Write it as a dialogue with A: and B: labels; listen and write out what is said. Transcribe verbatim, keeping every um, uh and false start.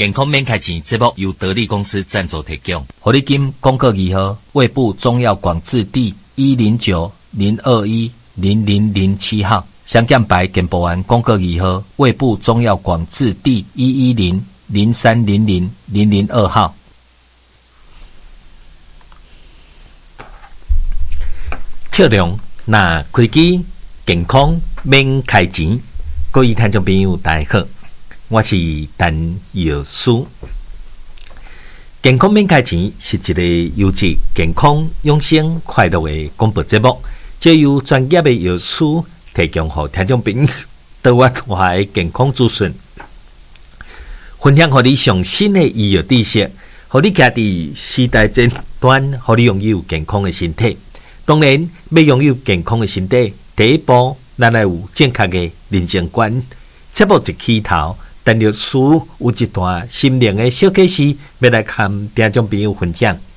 A: 健康免开钱节目由得力公司赞助提供。
B: 活力金广告二号，胃部中药广治第一零九零二一零零零七号，香港白健保丸广告二号，胃部中药广治第一一零零三零零零零二号。测量那开机健康免开钱，各位听众朋友大家好，我是陈药师。健康免开钱是一个优质健康养生快乐的广播节目，借由专业的药师提供给听众朋友多元化的健康资讯，分享给你上新的医药知识，让你家己时代尖端，让你拥有健康的身体。当然，要拥有健康的身体，第一步，咱来有正确的人生观。节目一起头，陈律师有一段心灵的小启示，要来跟听众朋友分享。